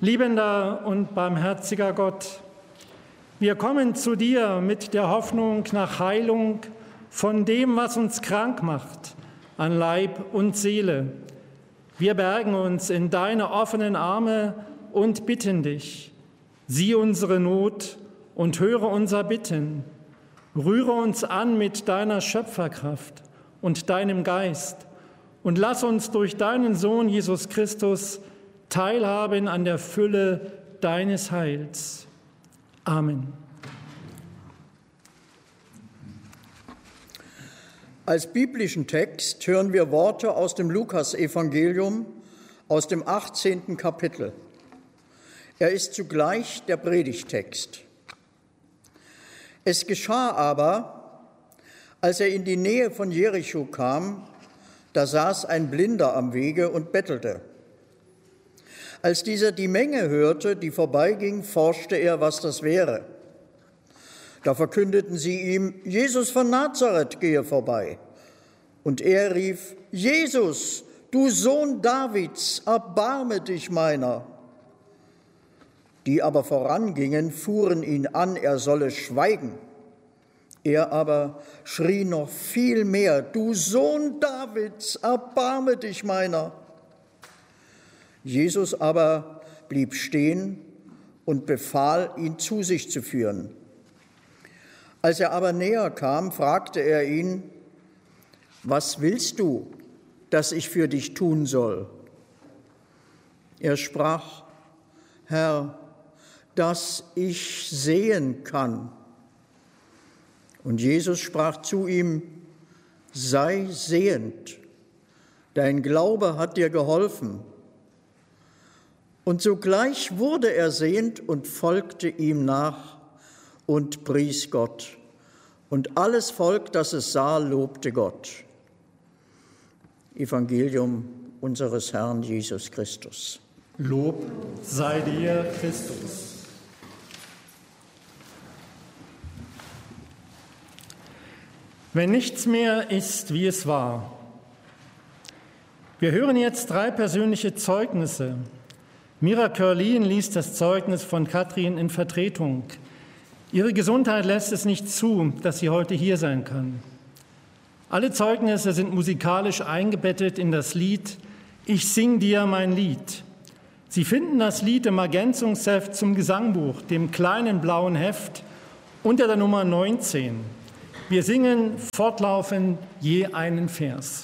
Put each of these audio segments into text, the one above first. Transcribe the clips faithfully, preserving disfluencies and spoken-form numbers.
Liebender und barmherziger Gott, wir kommen zu dir mit der Hoffnung nach Heilung von dem, was uns krank macht, an Leib und Seele. Wir bergen uns in deine offenen Arme und bitten dich, sieh unsere Not und höre unser Bitten. Rühre uns an mit deiner Schöpferkraft und deinem Geist und lass uns durch deinen Sohn Jesus Christus teilhaben an der Fülle deines Heils. Amen. Als biblischen Text hören wir Worte aus dem Lukasevangelium, aus dem achtzehnten Kapitel. Er ist zugleich der Predigttext. Es geschah aber, als er in die Nähe von Jericho kam, da saß ein Blinder am Wege und bettelte. Als dieser die Menge hörte, die vorbeiging, forschte er, was das wäre. Da verkündeten sie ihm, Jesus von Nazareth gehe vorbei. Und er rief, Jesus, du Sohn Davids, erbarme dich meiner. Die aber vorangingen, fuhren ihn an, er solle schweigen. Er aber schrie noch viel mehr, du Sohn Davids, erbarme dich meiner. Jesus aber blieb stehen und befahl, ihn zu sich zu führen. Als er aber näher kam, fragte er ihn, was willst du, dass ich für dich tun soll? Er sprach, Herr, dass ich sehen kann. Und Jesus sprach zu ihm, sei sehend, dein Glaube hat dir geholfen. Und sogleich wurde er sehend und folgte ihm nach und pries Gott. Und alles Volk, das es sah, lobte Gott. Evangelium unseres Herrn Jesus Christus. Lob sei dir, Christus. Wenn nichts mehr ist, wie es war. Wir hören jetzt drei persönliche Zeugnisse. Mira Körlin liest das Zeugnis von Katrin in Vertretung. Ihre Gesundheit lässt es nicht zu, dass sie heute hier sein kann. Alle Zeugnisse sind musikalisch eingebettet in das Lied »Ich sing dir mein Lied«. Sie finden das Lied im Ergänzungsheft zum Gesangbuch, dem kleinen blauen Heft, unter der Nummer neunzehn. Wir singen fortlaufend je einen Vers.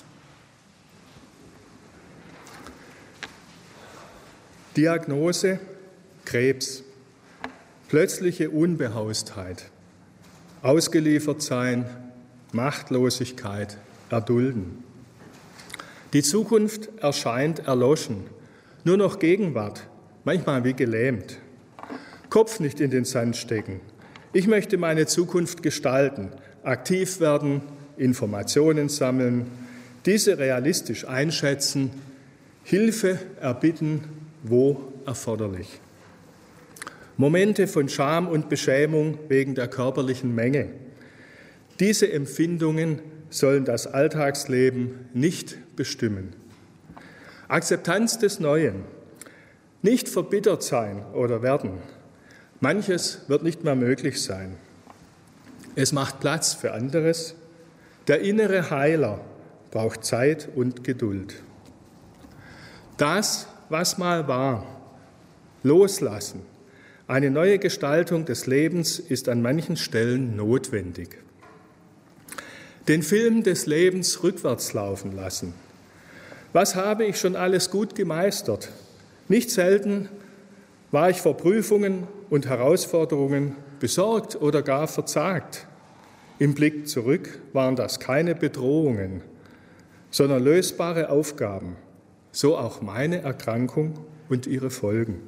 Diagnose: Krebs. Plötzliche Unbehaustheit. Ausgeliefert sein, Machtlosigkeit, erdulden. Die Zukunft erscheint erloschen, nur noch Gegenwart, manchmal wie gelähmt. Kopf nicht in den Sand stecken. Ich möchte meine Zukunft gestalten, aktiv werden, Informationen sammeln, diese realistisch einschätzen, Hilfe erbitten, wo erforderlich. Momente von Scham und Beschämung wegen der körperlichen Menge. Diese Empfindungen sollen das Alltagsleben nicht bestimmen. Akzeptanz des Neuen. Nicht verbittert sein oder werden. Manches wird nicht mehr möglich sein. Es macht Platz für anderes. Der innere Heiler braucht Zeit und Geduld. Das, was mal war, loslassen. Eine neue Gestaltung des Lebens ist an manchen Stellen notwendig. Den Film des Lebens rückwärts laufen lassen. Was habe ich schon alles gut gemeistert? Nicht selten war ich vor Prüfungen und Herausforderungen besorgt oder gar verzagt. Im Blick zurück waren das keine Bedrohungen, sondern lösbare Aufgaben. So auch meine Erkrankung und ihre Folgen.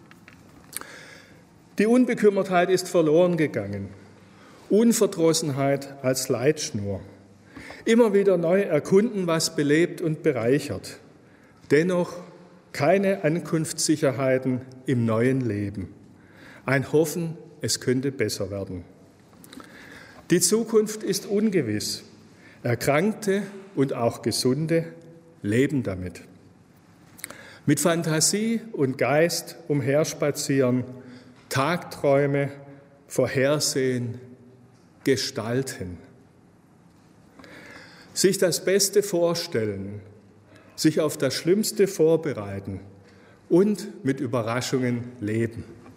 Die Unbekümmertheit ist verloren gegangen. Unverdrossenheit als Leitschnur. Immer wieder neu erkunden, was belebt und bereichert. Dennoch keine Ankunftssicherheiten im neuen Leben. Ein Hoffen, es könnte besser werden. Die Zukunft ist ungewiss. Erkrankte und auch Gesunde leben damit. Mit Fantasie und Geist umherspazieren, Tagträume vorhersehen, gestalten. Sich das Beste vorstellen, sich auf das Schlimmste vorbereiten und mit Überraschungen leben.